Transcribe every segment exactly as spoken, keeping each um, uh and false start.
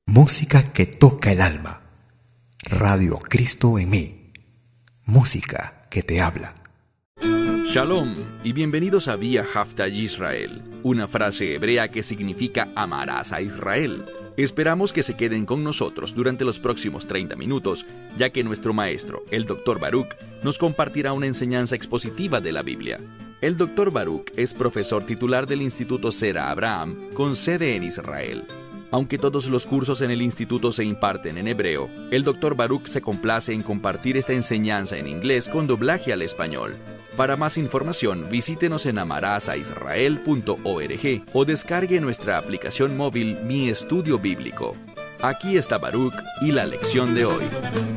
Música que toca el alma. Radio Cristo en mí. Música que te habla. Shalom y bienvenidos a Vía Hafta Yisrael, una frase hebrea que significa amarás a Israel. Esperamos que se queden con nosotros durante los próximos treinta minutos, ya que nuestro maestro, el doctor Baruch, nos compartirá una enseñanza expositiva de la Biblia. El doctor Baruch es profesor titular del Instituto Sera Abraham, con sede en Israel. Aunque todos los cursos en el instituto se imparten en hebreo, el doctor Baruch se complace en compartir esta enseñanza en inglés con doblaje al español. Para más información, visítenos en amarasaisrael punto org o descargue nuestra aplicación móvil Mi Estudio Bíblico. Aquí está Baruch y la lección de hoy.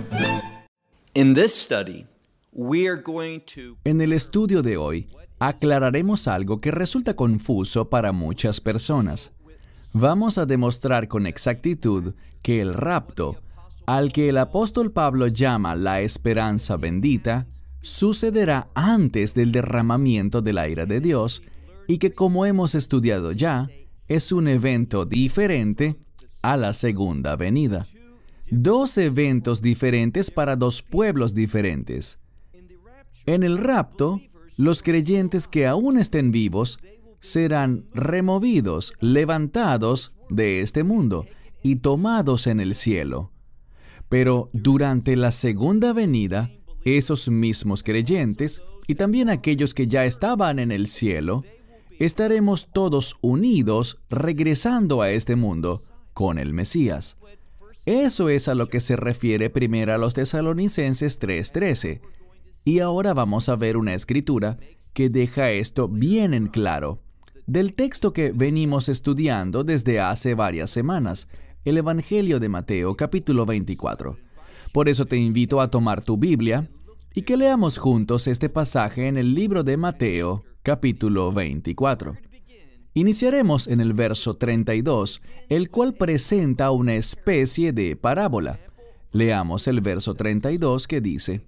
In this study, we are going to... En el estudio de hoy, aclararemos algo que resulta confuso para muchas personas. Vamos a demostrar con exactitud que el rapto, al que el apóstol Pablo llama la esperanza bendita, sucederá antes del derramamiento de la ira de Dios y que, como hemos estudiado ya, es un evento diferente a la segunda venida. Dos eventos diferentes para dos pueblos diferentes. En el rapto, los creyentes que aún estén vivos serán removidos, levantados de este mundo y tomados en el cielo. Pero durante la segunda venida, esos mismos creyentes, y también aquellos que ya estaban en el cielo, estaremos todos unidos regresando a este mundo con el Mesías. Eso es a lo que se refiere primero a los Tesalonicenses tres trece. Y ahora vamos a ver una escritura que deja esto bien en claro. Del texto que venimos estudiando desde hace varias semanas, el Evangelio de Mateo, capítulo veinticuatro. Por eso te invito a tomar tu Biblia y que leamos juntos este pasaje en el libro de Mateo, capítulo veinticuatro. Iniciaremos en el verso treinta y dos, el cual presenta una especie de parábola. Leamos el verso treinta y dos que dice: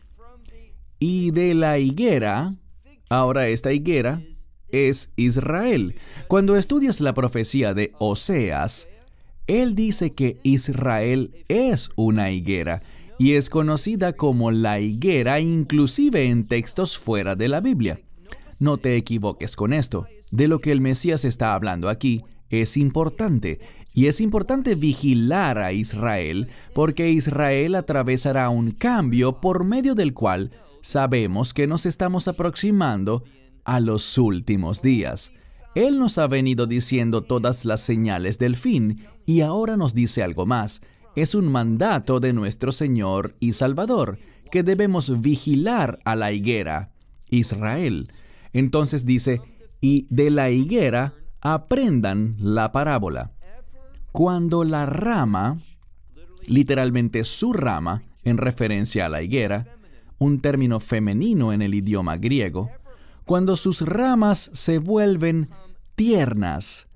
Y de la higuera, ahora esta higuera es Israel. Cuando estudias la profecía de Oseas, él dice que Israel es una higuera y es conocida como la higuera inclusive en textos fuera de la Biblia. No te equivoques con esto. De lo que el Mesías está hablando aquí es importante, y es importante vigilar a Israel porque Israel atravesará un cambio por medio del cual sabemos que nos estamos aproximando a los últimos días. Él nos ha venido diciendo todas las señales del fin y ahora nos dice algo más. Es un mandato de nuestro Señor y Salvador que debemos vigilar a la higuera, Israel. Entonces dice, y de la higuera aprendan la parábola. Cuando la rama, literalmente su rama, en referencia a la higuera, un término femenino en el idioma griego, cuando sus ramas se vuelven tiernas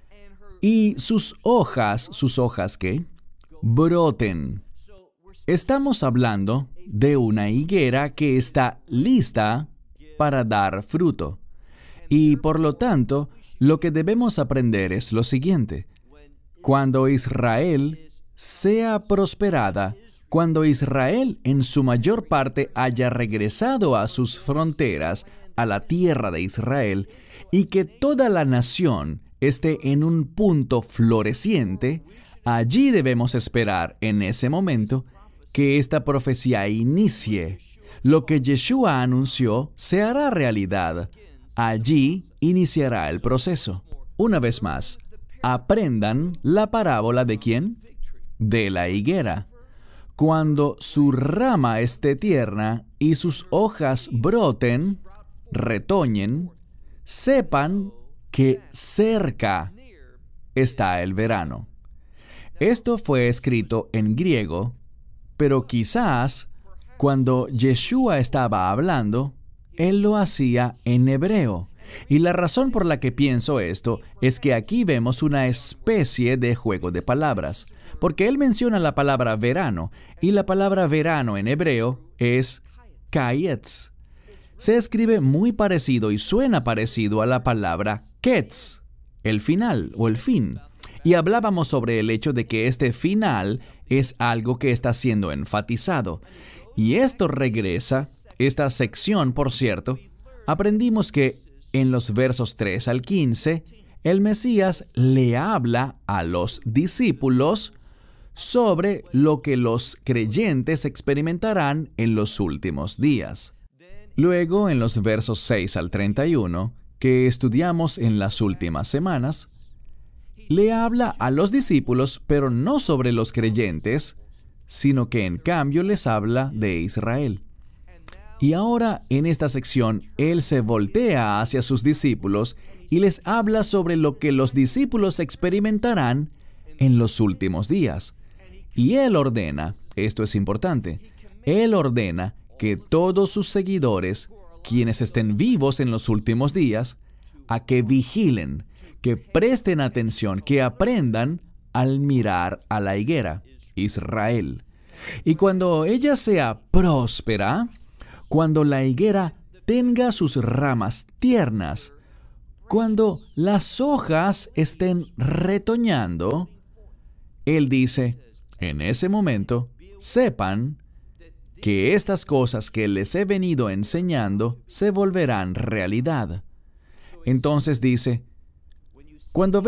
y sus hojas, ¿sus hojas qué? Broten. Estamos hablando de una higuera que está lista para dar fruto. Y por lo tanto, lo que debemos aprender es lo siguiente. Cuando Israel sea prosperada, cuando Israel en su mayor parte haya regresado a sus fronteras, a la tierra de Israel, y que toda la nación esté en un punto floreciente, allí debemos esperar en ese momento que esta profecía inicie. Lo que Yeshua anunció se hará realidad. Allí iniciará el proceso. Una vez más, aprendan la parábola ¿de quién? De la higuera. Cuando su rama esté tierna y sus hojas broten, retoñen, sepan que cerca está el verano. Esto fue escrito en griego, pero quizás cuando Yeshua estaba hablando, él lo hacía en hebreo. Y la razón por la que pienso esto es que aquí vemos una especie de juego de palabras, porque él menciona la palabra verano, y la palabra verano en hebreo es kayetz. Se escribe muy parecido y suena parecido a la palabra ketz, el final o el fin. Y hablábamos sobre el hecho de que este final es algo que está siendo enfatizado. Y esto regresa, esta sección, por cierto, aprendimos que en los versos tres al quince, el Mesías le habla a los discípulos sobre lo que los creyentes experimentarán en los últimos días. Luego, en los versos seis al treinta y uno, que estudiamos en las últimas semanas, le habla a los discípulos, pero no sobre los creyentes, sino que en cambio les habla de Israel. Y ahora, en esta sección, Él se voltea hacia sus discípulos y les habla sobre lo que los discípulos experimentarán en los últimos días. Y Él ordena, esto es importante, Él ordena que todos sus seguidores, quienes estén vivos en los últimos días, a que vigilen, que presten atención, que aprendan al mirar a la higuera, Israel. Y cuando ella sea próspera, cuando la higuera tenga sus ramas tiernas, cuando las hojas estén retoñando, Él dice, en ese momento, sepan que estas cosas que les he venido enseñando se volverán realidad. Entonces dice, cuando